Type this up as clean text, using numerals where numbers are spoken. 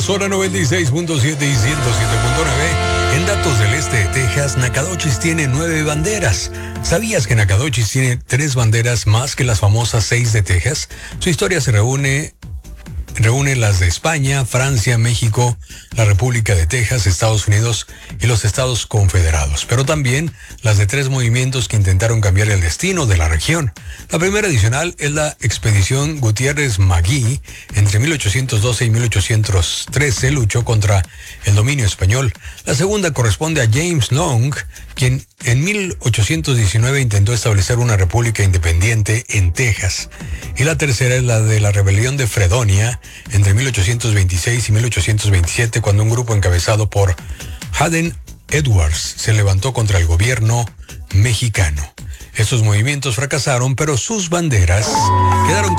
zona 96.7 y 107.9. En datos del este de Texas, Nacogdoches tiene 9 banderas. ¿Sabías que Nacogdoches tiene 3 banderas más que las famosas 6 de Texas? Su historia se reúne las de España, Francia, México, la República de Texas, Estados Unidos y los Estados Confederados, pero también las de 3 movimientos que intentaron cambiar el destino de la región. La primera adicional es la expedición Gutiérrez-Magui. Entre 1812 y 1813 luchó contra el dominio español. La segunda corresponde a James Long, quien en 1819 intentó establecer una república independiente en Texas. Y la tercera es la de la rebelión de Fredonia entre 1826 y 1827, cuando un grupo encabezado por Hayden Edwards se levantó contra el gobierno mexicano. Estos movimientos fracasaron, pero sus banderas quedaron